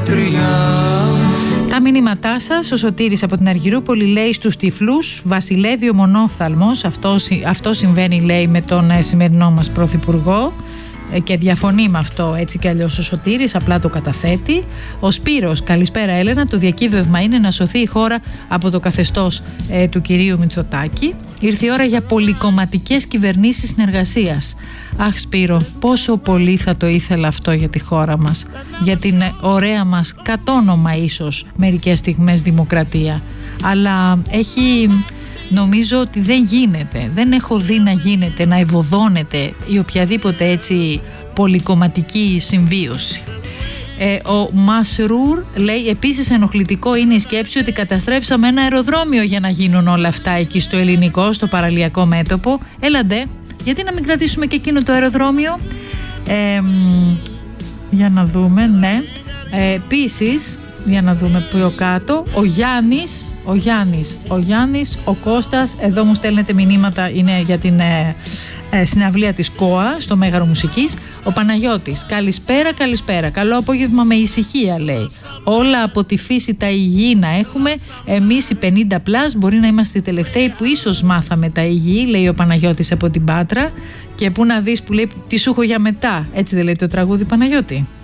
μακριά. Τα μηνύματά σας, ο Σωτήρης από την Αργυρούπολη λέει: στους τυφλούς βασιλεύει ο μονόφθαλμος. Αυτό συμβαίνει, λέει, με τον σημερινό μας πρωθυπουργό και διαφωνεί με αυτό έτσι κι αλλιώς ο Σωτήρης, απλά το καταθέτει. Ο Σπύρος: καλησπέρα Έλενα, το διακύβευμα είναι να σωθεί η χώρα από το καθεστώς του κυρίου Μητσοτάκη. Ήρθε η ώρα για πολυκομματικές κυβερνήσεις συνεργασίας. Αχ Σπύρο, πόσο πολύ θα το ήθελα αυτό για τη χώρα μας, για την ωραία μας κατόνομα ίσως μερικές στιγμές δημοκρατία, αλλά νομίζω ότι δεν έχω δει να γίνεται, να ευωδώνεται η οποιαδήποτε έτσι πολυκομματική συμβίωση. Ο Μασρούρ λέει: επίσης ενοχλητικό είναι η σκέψη ότι καταστρέψαμε ένα αεροδρόμιο για να γίνουν όλα αυτά εκεί στο ελληνικό, στο παραλιακό μέτωπο. Έλαντε, γιατί να μην κρατήσουμε και εκείνο το αεροδρόμιο? Για να δούμε, ναι. Επίσης, για να δούμε πιο κάτω, ο Γιάννης, ο Κώστας, εδώ μου στέλνετε μηνύματα, είναι για την συναυλία της ΚΟΑ στο Μέγαρο Μουσικής. Ο Παναγιώτης: καλησπέρα, καλό απόγευμα με ησυχία, λέει. Όλα από τη φύση τα υγιή να έχουμε. Εμείς οι 50 πλάς μπορεί να είμαστε οι τελευταίοι που ίσως μάθαμε τα υγιή, λέει ο Παναγιώτης από την Πάτρα. Και πού να δεις που λέει: τι σου έχω για μετά. Έτσι δεν λέει το τραγούδι, Παναγιώτη?